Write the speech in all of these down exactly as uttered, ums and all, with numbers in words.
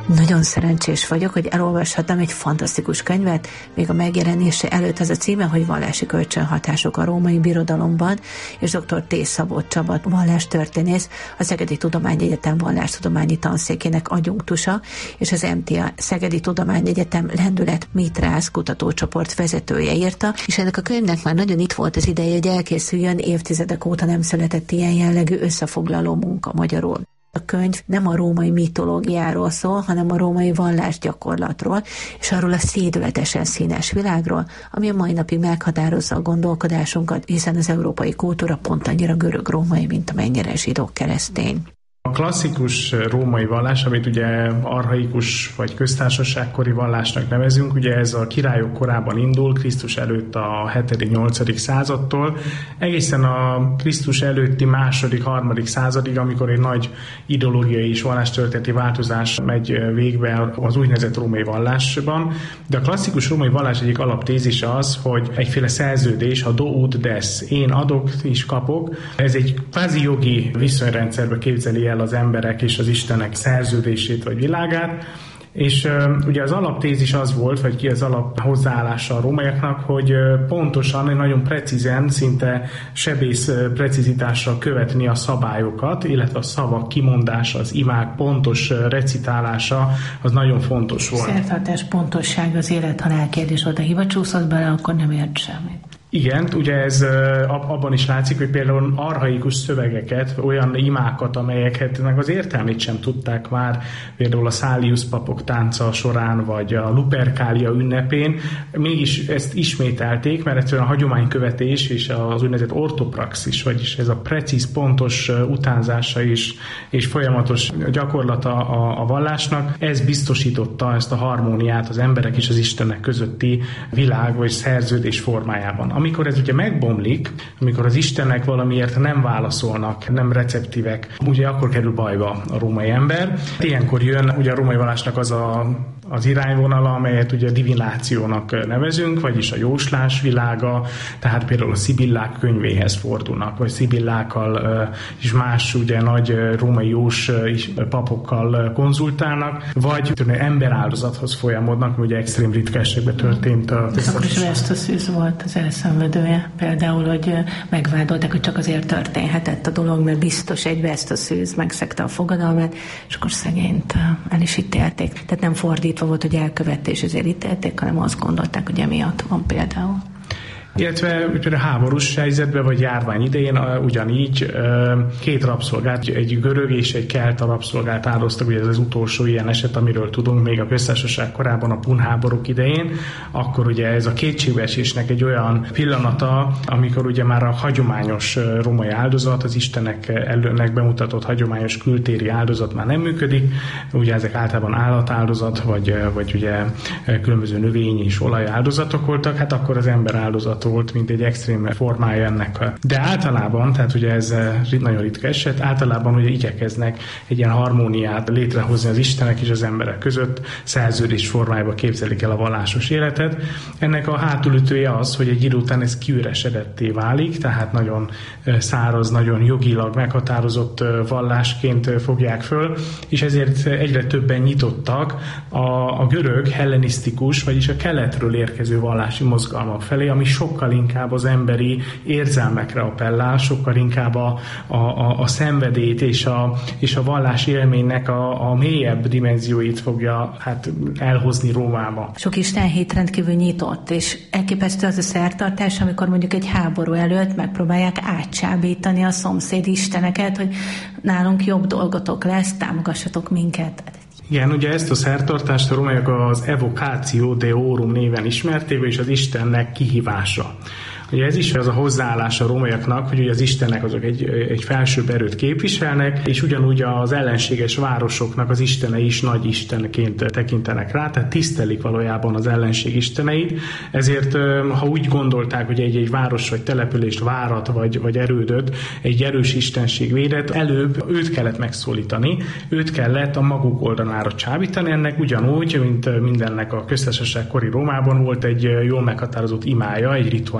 Nagyon szerencsés vagyok, hogy elolvashattam egy fantasztikus könyvet, még a megjelenése előtt. Ez a címe, hogy Vallási kölcsönhatások a római birodalomban, és dr. T. Szabó Csaba vallástörténész, a Szegedi Tudományegyetem vallástudományi tanszékének adjunktusa, és az em té á Szegedi Tudományegyetem Lendület Mitrász kutatócsoport vezetője írta, és ennek a könyvnek már nagyon itt volt az ideje, hogy elkészüljön, évtizedek óta nem született ilyen jellegű összefoglaló munka magyarul. A könyv nem a római mitológiáról szól, hanem a római vallásgyakorlatról, és arról a szédületesen színes világról, ami a mai napig meghatározza a gondolkodásunkat, hiszen az európai kultúra pont annyira görög-római, mint amennyire zsidó-keresztény. A klasszikus római vallás, amit ugye archaikus vagy köztársaságkori vallásnak nevezünk, ugye ez a királyok korában indul, Krisztus előtt a hetedik-nyolcadik századtól, egészen a Krisztus előtti második, harmadik századig, amikor egy nagy ideológiai és vallástörténeti változás megy végbe az úgynevezett római vallásban. De a klasszikus római vallás egyik alaptézise az, hogy egyféle szerződés, a do ut des, én adok és kapok, ez egy kvázi jogi viszonyrendszerbe képzeli el az emberek és az Istenek szerződését vagy világát, és uh, ugye az alaptézis az volt, vagy ki az alap hozzáállása a rómaiaknak, hogy uh, pontosan, nagyon precízen, szinte sebész uh, precizitásra követni a szabályokat, illetve a szavak kimondása, az imák pontos uh, recitálása, az nagyon fontos volt. Szertartás pontosság az élet-halál kérdés volt, a hiba csúszott bele, akkor nem ért semmit. Igen, ugye ez abban is látszik, hogy például archaikus szövegeket, olyan imákat, amelyeket az értelmét sem tudták már, például a Szálius papok tánca során, vagy a Lupercalia ünnepén, mégis ezt ismételték, mert egyszerűen a hagyománykövetés és az úgynevezett ortopraxis, vagyis ez a precíz, pontos utánzása és, és folyamatos gyakorlata a, a vallásnak, ez biztosította ezt a harmóniát az emberek és az Istenek közötti világ vagy szerződés formájában. Amikor ez ugye megbomlik, amikor az Istenek valamiért nem válaszolnak, nem receptívek, ugye akkor kerül bajba a római ember. Ilyenkor jön ugye a római vallásnak az a az irányvonala, amelyet ugye divinációnak nevezünk, vagyis a jóslás világa, tehát például a szibillák könyvéhez fordulnak, vagy szibillákkal és más ugye nagy római jós papokkal konzultálnak, vagy emberáldozathoz folyamodnak, ugye extrém ritka esetben történt. Akkor is Vesztoszűz volt az elszenvedője, például, hogy megvádolták, hogy csak azért történhetett a dolog, mert biztos egy Vesztoszűz megszegte a fogadalmát, és akkor szegényt el is ítélték. Tehát nem fordít volt, hogy elkövette és ezért ítélték, hanem azt gondolták, hogy emiatt van például. Illetve például háborús helyzetben vagy járvány idején ugyanígy két rabszolgát, egy görög és egy kelta rabszolgát áldoztak, ugye ez az utolsó ilyen eset, amiről tudunk még a köztársaság korában, a pun háborúk idején, akkor ugye ez a kétségbeesésnek egy olyan pillanata, amikor ugye már a hagyományos római áldozat, az Istenek előnek bemutatott hagyományos kültéri áldozat már nem működik, ugye ezek általában állatáldozat, vagy, vagy ugye különböző növény és olaj áldozatok voltak, hát akkor az ember áldozat volt, mint egy extrém formája ennek. De általában, tehát ugye ez nagyon ritka eset, általában ugye igyekeznek egy ilyen harmóniát létrehozni az Istenek és az emberek között, szerződés formájába képzelik el a vallásos életet. Ennek a hátulütője az, hogy egy idő után ez kiüresedetté válik, tehát nagyon száraz, nagyon jogilag meghatározott vallásként fogják föl, és ezért egyre többen nyitottak a, a görög, hellenisztikus, vagyis a keletről érkező vallási mozgalmak felé, ami sok sokkal inkább az emberi érzelmekre appellál, sokkal inkább a, a, a, a szenvedélyt és a, és a vallás élménynek a, a mélyebb dimenzióit fogja hát elhozni Rómába. Sok istenhét rendkívül nyitott, és elképesztő az a szertartás, amikor mondjuk egy háború előtt megpróbálják átcsábítani a szomszéd isteneket, hogy nálunk jobb dolgotok lesz, támogassatok minket. Igen, ugye ezt a szertartást a rómaiak az evocatio deorum néven ismerték, és az Istennek kihívása. Ugye ez is az a hozzáállás a rómaiaknak, hogy ugye az istenek azok egy, egy felsőbb erőt képviselnek, és ugyanúgy az ellenséges városoknak az istenei is nagy istenként tekintenek rá, tehát tisztelik valójában az ellenség isteneit. Ezért, ha úgy gondolták, hogy egy-egy város vagy települést, várat vagy, vagy erődöt egy erős istenség védett, előbb őt kellett megszólítani, őt kellett a maguk oldalára csábítani. Ennek ugyanúgy, mint mindennek a köztársaság kori Rómában volt egy jól meghatározott imája, egy rituálé,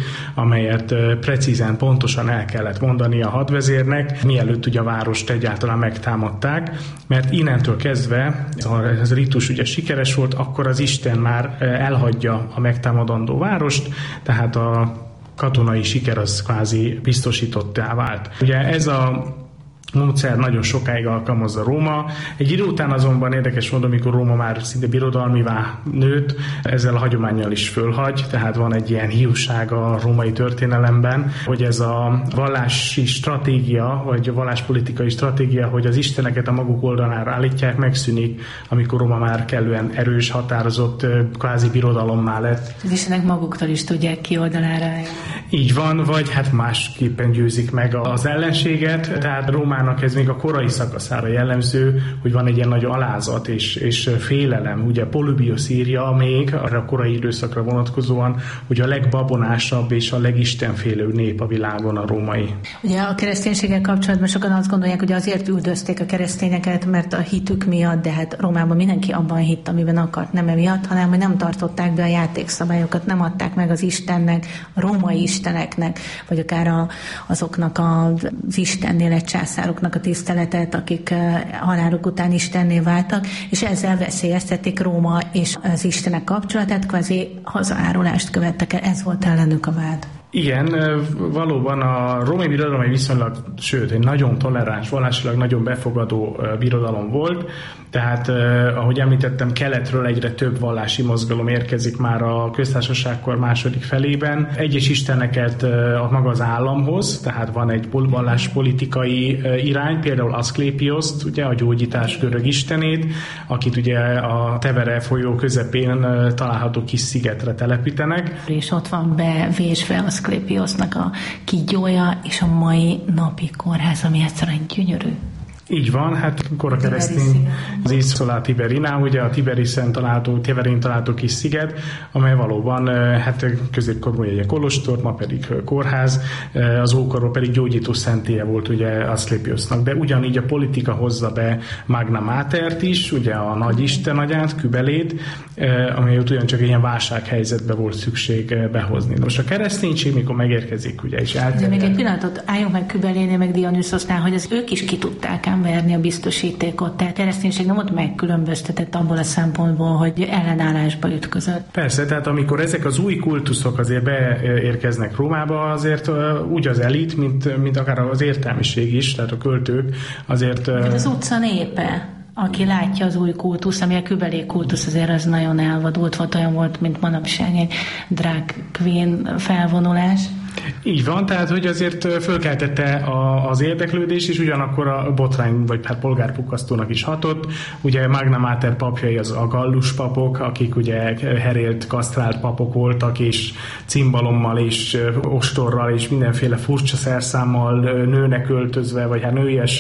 amelyet precízen, pontosan el kellett mondani a hadvezérnek, mielőtt ugye a várost egyáltalán megtámadták, mert innentől kezdve, ha ez a ritus ugye sikeres volt, akkor az Isten már elhagyja a megtámadandó várost, tehát a katonai siker az kvázi biztosítottá vált. Ugye ez a módszer nagyon sokáig alkalmazza Róma. Egy idő után azonban érdekes módon, amikor Róma már szinte birodalmivá nőtt, ezzel a hagyománnyal is fölhagy, tehát van egy ilyen hiúság a római történelemben, hogy ez a vallási stratégia, vagy a valláspolitikai stratégia, hogy az isteneket a maguk oldalára állítják, megszűnik, amikor Róma már kellően erős, határozott, kvázi birodalommá lett. Az istenek maguktól is tudják ki oldalára állni. Így van, vagy hát másképpen győzik meg az ellenséget, tehát Rómának ez még a korai szakaszára jellemző, hogy van egy ilyen nagy alázat és, és félelem. Ugye Polybius írja még arra a korai időszakra vonatkozóan, hogy a legbabonásabb és a legistenfélőbb nép a világon a római. Ugye a kereszténységgel kapcsolatban sokan azt gondolják, hogy azért üldözték a keresztényeket, mert a hitük miatt, de hát Rómában mindenki abban hitt, amiben akart, nem emiatt, hanem hogy nem tartották be a játékszabályokat, nem adták meg az Istennek, a római isteneknek, vagy akár a, azoknak az Istennél egy császároknak a tiszteletet, akik haláluk után istenné váltak, és ezzel veszélyeztették Róma és az Istenek kapcsolatát, kvázi hazaárulást követtek el. Ez volt ellenük a vád. Igen, valóban a római birodalom egy viszonylag, sőt, egy nagyon toleráns, vallásilag nagyon befogadó birodalom volt, tehát ahogy említettem, keletről egyre több vallási mozgalom érkezik már a köztársaságkor második felében. Egyes isteneket a maga az államhoz, tehát van egy valláspolitikai irány, például Aszklépioszt, ugye a gyógyítás görög istenét, akit ugye a Tevere folyó közepén található kis szigetre telepítenek. És ott van bevésve Aszklépiosnak a kígyója, és a mai napi kórház, ami egyszerűen gyönyörű. Így van, hát akkor a keresztény az Isola Tiberinál, ugye a Tiberisen található, Tiberin található kis sziget, amely valóban hát középkorban egy kolostor, ma pedig kórház, az ókorban pedig gyógyító szentélye volt ugye Aszklépiosnak, de ugyanígy a politika hozza be Magna Matert is, ugye a nagy istenagyát, Kybelét, amely ott ugyancsak ilyen válsághelyzetbe volt szükség behozni. Most a kereszténység, mikor megérkezik, ugye is elterjed. De még egy pillanatot álljunk meg Kybelénél, meg Dionüszosnál, hogy az ők is ki tudták verni a biztosítékot. Tehát a kereszténység nem ott megkülönböztetett abból a szempontból, hogy ellenállásba ütközött. Persze, tehát amikor ezek az új kultuszok azért beérkeznek Rómába, azért úgy az elit, mint, mint akár az értelmiség is, tehát a költők azért... Hát az utca népe, aki látja az új kultusz, ami a Kybelé kultusz, azért az nagyon elvadult volt, olyan volt, mint manapság egy drag queen felvonulás. Így van, tehát hogy azért fölkeltette a, az érdeklődés, és ugyanakkor a botrány, vagy hát polgárpukkasztónak is hatott. Ugye Magna Mater papjai az a gallus papok, akik ugye herélt, kasztrált papok voltak, és cimbalommal, és ostorral, és mindenféle furcsa szerszámmal nőnek öltözve, vagy hát nőies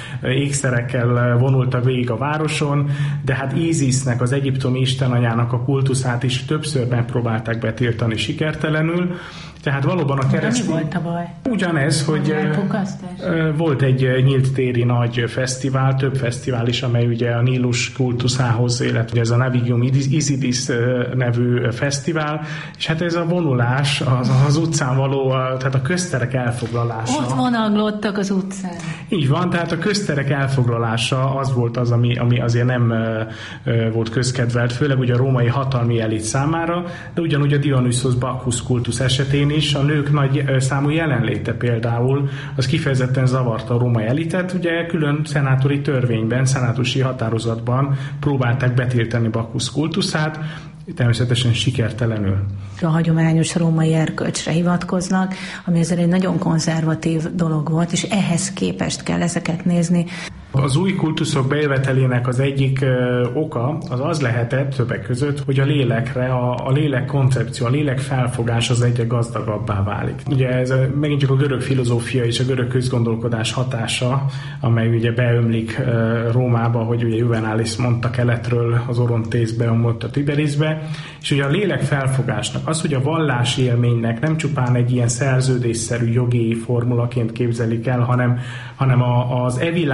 ékszerekkel vonultak végig a városon, de hát Ízisnek, az egyiptomi istenanyának a kultuszát is többször megpróbálták betiltani sikertelenül. Tehát valóban a keresztény... Mi volt a baj? Ugyanez, hogy volt egy nyílt téri nagy fesztivál, több fesztivál is, amely ugye a Nílus kultuszához, illetve ez a Navigium Isidis nevű fesztivál, és hát ez a vonulás az, az utcán való, tehát a közterek elfoglalása. Ott vonaglottak az utcán. Így van, tehát a közterek elfoglalása az volt az, ami, ami azért nem volt közkedvelt, főleg ugye a római hatalmi elit számára, de ugyanúgy a Dionysos Bacchus kultusz esetén is a nők nagy számú jelenléte például, az kifejezetten zavarta a római elitet, ugye külön szenátori törvényben, szenátusi határozatban próbálták betiltani Bacchus kultuszát, természetesen sikertelenül. A hagyományos római erkölcsre hivatkoznak, ami azért egy nagyon konzervatív dolog volt, és ehhez képest kell ezeket nézni. Az új kultuszok bejövetelének az egyik ö, oka az az lehetett többek között, hogy a lélekre, a, a lélek koncepció, a lélek felfogás az egyre gazdagabbá válik. Ugye ez a, megint csak a görög filozófia és a görög közgondolkodás hatása, amely ugye beömlik ö, Rómába, hogy ugye Juvenalis mondta keletről az Orontészbe, a Tiberisbe, és ugye a lélek felfogásnak az, hogy a vallási élménynek nem csupán egy ilyen szerződésszerű jogi formulaként képzelik el, hanem, hanem a, az evilági boldogság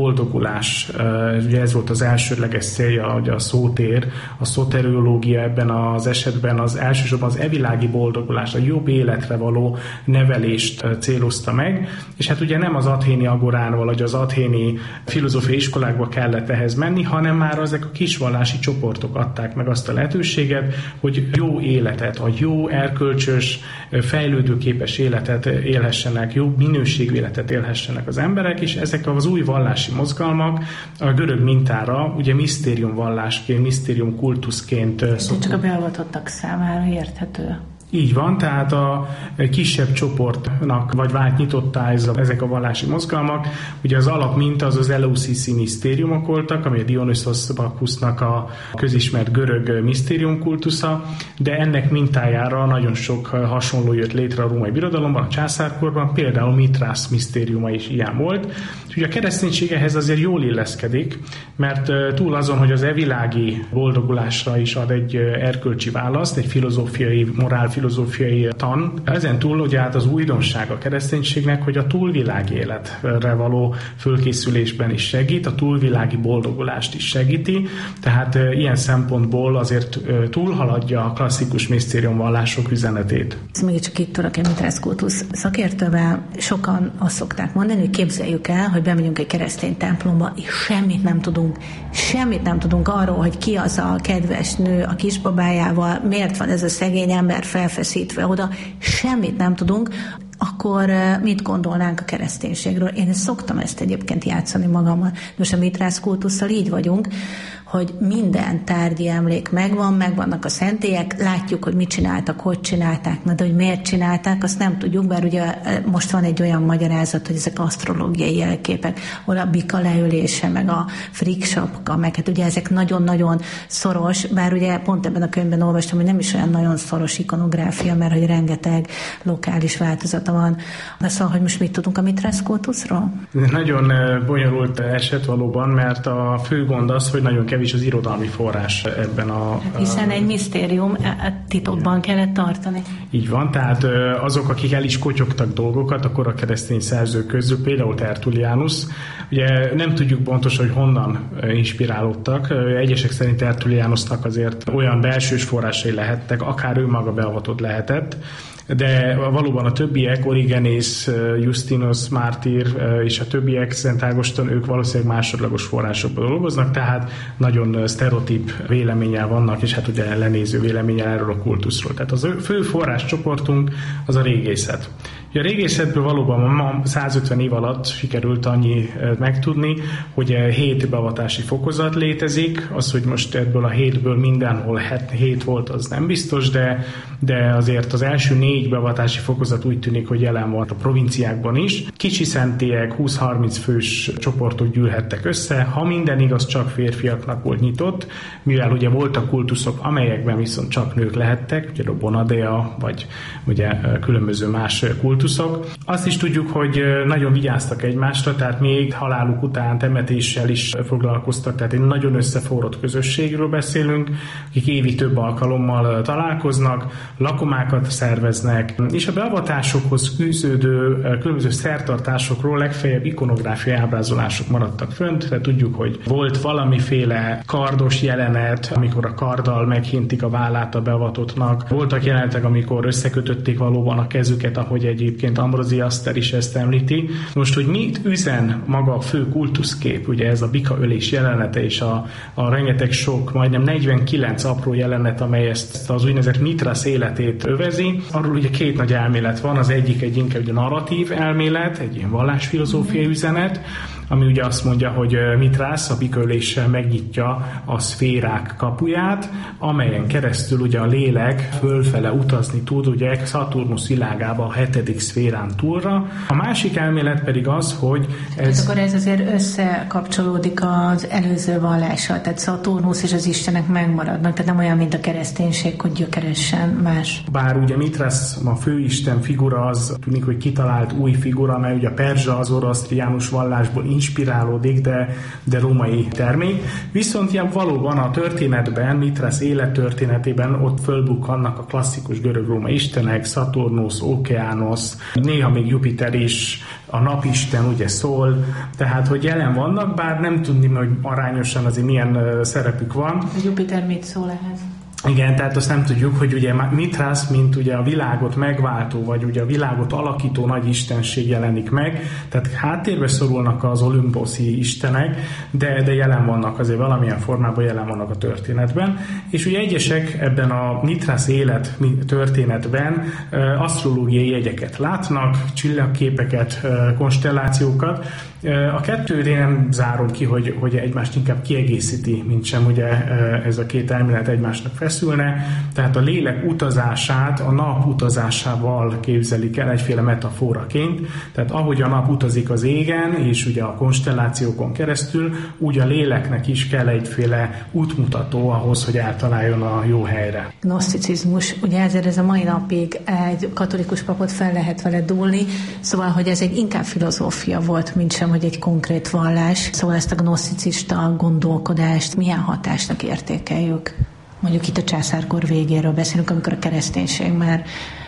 boldogulás, ugye ez volt az elsődleges célja, hogy a szótér, a szoteriológia ebben az esetben az elsősorban az evilági boldogulás, a jobb életre való nevelést célozta meg, és hát ugye nem az athéni agorán vagy az athéni filozófiai iskolákba kellett ehhez menni, hanem már ezek a kisvallási csoportok adták meg azt a lehetőséget, hogy jó életet, a jó erkölcsös, fejlődőképes életet élhessenek, jó minőségű életet élhessenek az emberek, és ezek az új vallási mozgalmak a görög mintára ugye misztérium vallásként, misztérium kultuszként szoktuk. Csak a beavatottak számára érthető. Így van, tehát a kisebb csoportnak vagy vált nyitottá ez a, ezek a vallási mozgalmak. Ugye az alapminta az az Eleusiszi misztériumok voltak, ami a Dionysos Bacchusnak a közismert görög misztériumkultusza, de ennek mintájára nagyon sok hasonló jött létre a római birodalomban, a császárkorban, például Mitrász misztériuma is ilyen volt. És ugye a kereszténység ehhez azért jól illeszkedik, mert túl azon, hogy az evilági boldogulásra is ad egy erkölcsi választ, egy filozófiai, morálfilozófiai tan. Ezen túl ugye hát az újdonság a kereszténységnek, hogy a túlvilági életre való fölkészülésben is segít, a túlvilági boldogulást is segíti, tehát ilyen szempontból azért túlhaladja a klasszikus misztériumvallások üzenetét. Ez még csak itt tudok egy Mitrász kultusz szakértővel. Sokan azt szokták mondani, hogy képzeljük el, hogy bemegyünk egy keresztény templomba, és semmit nem tudunk, semmit nem tudunk arról, hogy ki az a kedves nő a kisbabájával, miért van ez a szegény ember felfeszítve oda, semmit nem tudunk, akkor mit gondolnánk a kereszténységről? Én szoktam ezt egyébként játszani magammal. Most a Mitrász kultusszal így vagyunk, hogy minden tárgyi emlék megvan, megvannak a szentélyek, látjuk, hogy mit csináltak, hogy csinálták, de hogy miért csinálták, azt nem tudjuk, bár ugye most van egy olyan magyarázat, hogy ezek asztrológiai jelképek, hol a bika leülése, meg a friksapka, meg hát ugye ezek nagyon-nagyon szoros, bár ugye pont ebben a könyvben olvastam, hogy nem is olyan nagyon szoros ikonográfia, mert hogy rengeteg lokális változata van. De szóval, hogy most mit tudunk a Mitrász kultuszról? Nagyon bonyolult eset valóban, mert a fő gond az, hogy nagyon kevés az irodalmi forrás ebben a... Hiszen egy misztérium titokban kellett tartani. Így van, tehát azok, akik el is kotyogtak dolgokat, akkor a keresztény szerzők közül, például Tertullianus, ugye nem tudjuk pontosan, hogy honnan inspirálódtak. Egyesek szerint Tertullianusnak azért olyan belsős forrásai lehettek, akár ő maga beavatott lehetett, de valóban a többiek, Origenész, Justinus, Mártír és a többiek, Szent Ágoston, ők valószínűleg másodlagos forrásokból dolgoznak, tehát nagyon sztereotíp véleménnyel vannak, és hát ugye lenéző véleménnyel erről a kultuszról. Tehát az fő forráscsoportunk az a régészet. A régészetből valóban ma százötven év alatt sikerült annyi megtudni, hogy hét beavatási fokozat létezik. Az, hogy most ebből a hétből mindenhol hét volt, az nem biztos, de, de azért az első négy beavatási fokozat úgy tűnik, hogy jelen volt a provinciákban is. Kicsi szentélyek, húsz-harminc fős csoportok gyűlhettek össze. Ha minden igaz, csak férfiaknak volt nyitott, mivel ugye voltak kultuszok, amelyekben viszont csak nők lehettek, ugye a Bonadea, vagy ugye különböző más kultuszok. Azt is tudjuk, hogy nagyon vigyáztak egymásra, tehát még haláluk után temetéssel is foglalkoztak, tehát egy nagyon összeforrott közösségről beszélünk, akik évi több alkalommal találkoznak, lakomákat szerveznek, és a beavatásokhoz fűződő különböző szertartásokról legfeljebb ikonográfiai ábrázolások maradtak fönt, tehát tudjuk, hogy volt valamiféle kardos jelenet, amikor a karddal meghintik a vállát a beavatottnak, voltak jelenetek, amikor összekötötték valóban a kezüket, ahogy egy Egyébként Ambrósi Aster is ezt említi. Most, hogy mit üzen maga a fő kultuszkép, ugye ez a bikaölés jelenete és a, a rengeteg sok, majdnem negyvenkilenc apró jelenet, amely ezt az úgynevezett Mitrász életét övezi. Arról ugye két nagy elmélet van, az egyik egy inkább egy narratív elmélet, egy ilyen vallásfilozófiai üzenet, ami ugye azt mondja, hogy Mitrász a bikaöléssel megnyitja a szférák kapuját, amelyen keresztül ugye a lélek fölfele utazni tud, ugye Szaturnusz világába a hetedik szférán túlra. A másik elmélet pedig az, hogy ez... Tehát akkor ez azért összekapcsolódik az előző vallással, tehát Szaturnusz és az istenek megmaradnak, tehát nem olyan, mint a kereszténység, hogy gyökeresen más. Bár ugye Mitrász a főisten figura az tűnik, hogy kitalált új figura, mert ugye a perzsa, az orosztriánus vallásból inspirálódik, de, de római termék. Viszont ilyen valóban a történetben, Mithrász élettörténetében ott fölbukkannak a klasszikus görög-római istenek, Szaturnusz, Okeánosz, néha még Jupiter is, a napisten ugye szól, tehát hogy jelen vannak, bár nem tudni, hogy arányosan azért milyen szerepük van. A Jupiter mit szól ehhez? Igen, tehát azt nem tudjuk, hogy ugye Mithrász, mint ugye a világot megváltó, vagy ugye a világot alakító nagy istenség jelenik meg, tehát háttérbe szorulnak az olimposzi istenek, de, de jelen vannak azért valamilyen formában, jelen vannak a történetben, és ugye egyesek ebben a Mithrász élet történetben asztrológiai jegyeket látnak, csillagképeket, konstellációkat. A kettőt én nem zárom ki, hogy, hogy egymást inkább kiegészíti, mint sem ugye ez a két elmélet egymásnak feszülne. Tehát a lélek utazását a nap utazásával képzelik el egyféle metaforaként. Tehát ahogy a nap utazik az égen, és ugye a konstellációkon keresztül, úgy a léleknek is kell egyféle útmutató ahhoz, hogy eltaláljon a jó helyre. Gnoszticizmus, ugye ezért ez a mai napig egy katolikus papot fel lehet vele dúlni, szóval, hogy ez egy inkább filozófia volt, mint sem, hogy egy konkrét vallás. Szóval ezt a gnoszticista gondolkodást milyen hatásnak értékeljük? Mondjuk itt a császárkor végéről beszélünk, amikor a kereszténység már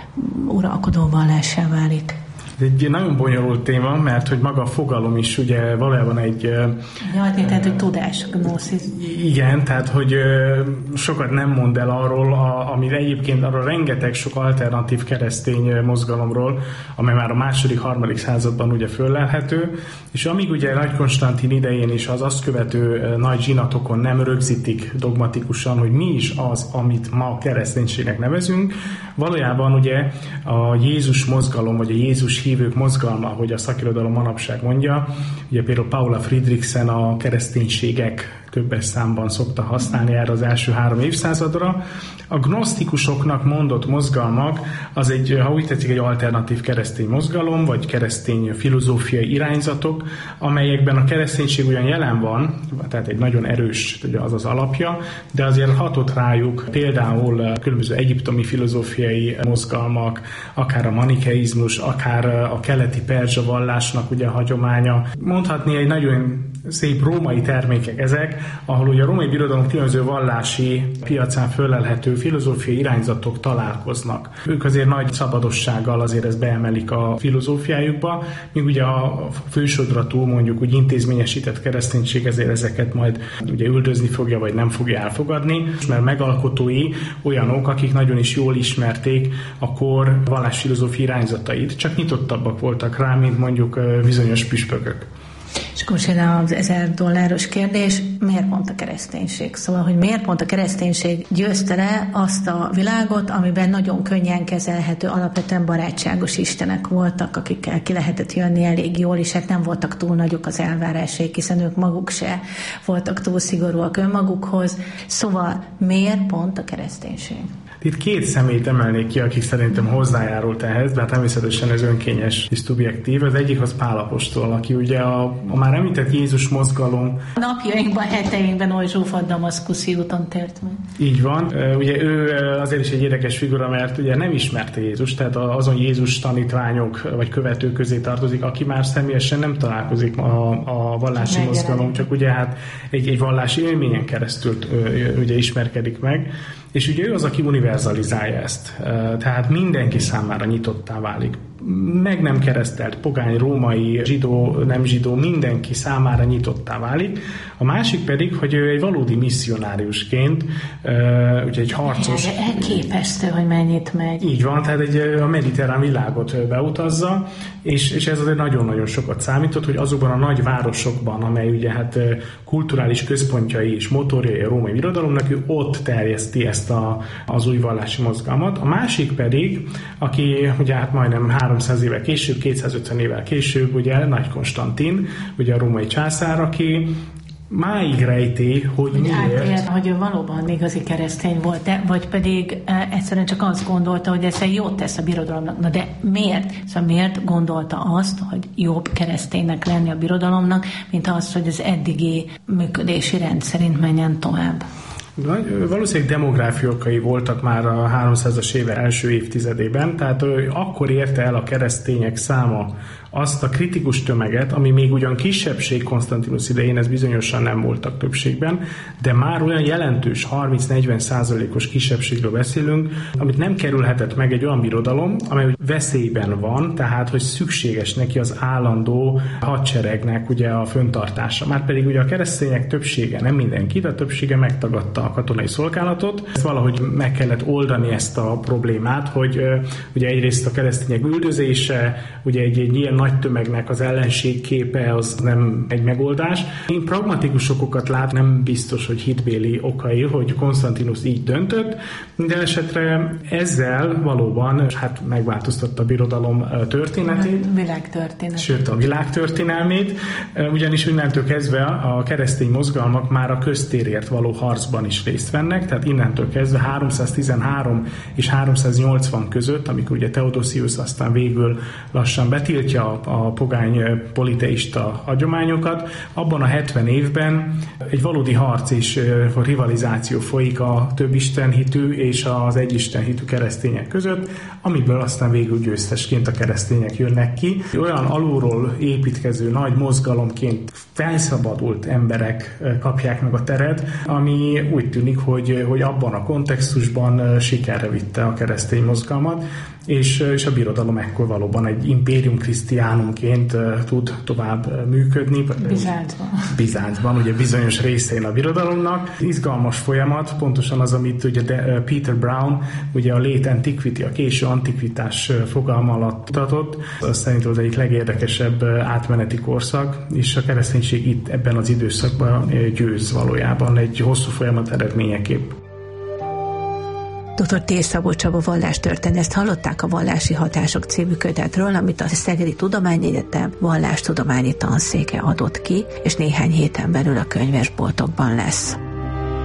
uralkodó vallássá válik. Ez egy nagyon bonyolult téma, mert hogy maga a fogalom is ugye valójában egy... Ja, tehát, hogy tudás, gnoszis. Igen, tehát, hogy sokat nem mond el arról, ami egyébként arról rengeteg sok alternatív keresztény mozgalomról, amely már a második, harmadik században ugye föllelhető, és amíg ugye Nagy Konstantin idején is az azt követő nagy zsinatokon nem rögzítik dogmatikusan, hogy mi is az, amit ma kereszténységnek nevezünk, valójában ugye a Jézus mozgalom, vagy a Jézus hívők mozgalma, hogy a szakirodalom manapság mondja, ugye például Paula Fridriksen a kereszténységek többes számban szokta használni erre az első három évszázadra. A gnosztikusoknak mondott mozgalmak az egy, ha úgy tetszik, egy alternatív keresztény mozgalom, vagy keresztény filozófiai irányzatok, amelyekben a kereszténység ugyan jelen van, tehát egy nagyon erős, ugye az az alapja, de azért hatott rájuk például különböző egyiptomi filozófiai mozgalmak, akár a manikeizmus, akár a keleti perzsa vallásnak ugye a hagyománya. Mondhatni egy nagyon szép római termékek ezek, ahol ugye a római birodalom különböző vallási piacán fölelhető filozófiai irányzatok találkoznak. Ők azért nagy szabadossággal azért ezt beemelik a filozófiájukba, míg ugye a fősodratú, mondjuk úgy intézményesített kereszténység ezért ezeket majd ugye üldözni fogja, vagy nem fogja elfogadni, mert megalkotói olyanok, akik nagyon is jól ismerték a kor vallásfilozófiai irányzatait, csak nyitottabbak voltak rá, mint mondjuk bizonyos püspökök. És akkor most jön az ezer dolláros kérdés, miért pont a kereszténység? Szóval, hogy miért pont a kereszténység győzte le azt a világot, amiben nagyon könnyen kezelhető, alapvetően barátságos istenek voltak, akikkel ki lehetett jönni elég jól, és hát nem voltak túl nagyok az elvárásaik, hiszen ők maguk se voltak túl szigorúak önmagukhoz. Szóval miért pont a kereszténység? Itt két személyt emelnék ki, akik szerintem hozzájárult ehhez, de hát természetesen ez önkényes és szubjektív. Az egyik az Pál apostol, aki ugye a, a már említett Jézus mozgalom. A napjainkban, heteinkben oly zsúfolt damaszkuszi úton tért meg. Így van. Ugye ő azért is egy érdekes figura, mert ugye nem ismerte Jézus, tehát azon Jézus tanítványok vagy követők közé tartozik, aki már személyesen nem találkozik a, a vallási Megjelen. mozgalom, csak ugye hát egy, egy vallási élményen keresztül ugye ismerkedik meg. És ugye ő az, aki univerzalizálja ezt. Tehát mindenki számára nyitottá válik. Meg nem keresztelt, pogány, római, zsidó, nem zsidó, mindenki számára nyitottá válik. A másik pedig, hogy ő egy valódi misszionáriusként, ugye egy harcos... Elképesztő, hogy mennyit megy. Így van, tehát egy, a mediterrán világot beutazza, és, és ez azért nagyon-nagyon sokat számított, hogy azokban a nagy városokban, amely ugye hát kulturális központjai és motorjai a római birodalomnak, ő ott terjeszti ezt a, az új vallási mozgalmat. A másik pedig, aki ugye hát majdnem háromszáz évvel később, kétszázötven évvel később, ugye Nagy Konstantin, ugye a római császár, aki máig rejti, hogy miért... Átért, hogy ő valóban igazi keresztény volt, de, vagy pedig e, egyszerűen csak azt gondolta, hogy ez jót tesz a birodalomnak. Na de miért? Szóval miért gondolta azt, hogy jobb kereszténynek lenni a birodalomnak, mint az, hogy az eddigi működési rend szerint menjen tovább? Valószínűleg demográfiai okai voltak már a háromszázas éve első évtizedében, tehát akkor érte el a keresztények száma azt a kritikus tömeget, ami még ugyan kisebbség Konstantinusz idején, ez bizonyosan nem voltak többségben, de már olyan jelentős harminc-negyven százalékos kisebbségről beszélünk, amit nem kerülhetett meg egy olyan birodalom, amely veszélyben van, tehát hogy szükséges neki az állandó hadseregnek ugye a föntartása. Márpedig ugye a keresztények többsége, nem mindenki, de a többsége megtagadta a katonai szolgálatot. Ezt valahogy meg kellett oldani ezt a problémát, hogy ugye egyrészt a keresztények üldözése, ugye egy, egy ilyen nagy tömegnek az ellenségképe az nem egy megoldás. Én pragmatikus okokat lát, nem biztos, hogy hitbéli okai, hogy Konstantinusz így döntött, de esetre ezzel valóban hát megváltoztatta a birodalom történetét. A világtörténet. Sőt, a világtörténelmét, ugyanis innentől kezdve a keresztény mozgalmak már a köztérért való harcban is részt vennek, tehát innentől kezdve háromszáztizenhárom és háromszáznyolcvan között, amikor ugye Theodosius aztán végül lassan betiltja a, a pogány politeista hagyományokat, abban a hetven évben egy valódi harc és rivalizáció folyik a több istenhitű és az egyistenhitű keresztények között, amiből aztán végül győztesként a keresztények jönnek ki. Olyan alulról építkező nagy mozgalomként felszabadult emberek kapják meg a teret, ami úgy tűnik, hogy, hogy abban a kontextusban sikerre vitte a keresztény mozgalmat, és, és a birodalom ekkor valóban egy impérium christianumként tud tovább működni. Bizáncban. Bizáncban, ugye bizonyos részén a birodalomnak. Izgalmas folyamat, pontosan az, amit ugye Peter Brown, ugye a late antiquity, a késő antikvitás fogalma alatt mutatott, az szerintem az egyik legérdekesebb átmeneti korszak, és a kereszténység itt ebben az időszakban győz valójában egy hosszú folyamat eredményeképp. doktor T. Szabó Csaba vallástörténészt hallották a Vallási Hatások című kötetről, amit a Szegedi Tudományegyetem vallástudományi tanszéke adott ki, és néhány héten belül a könyvesboltokban lesz.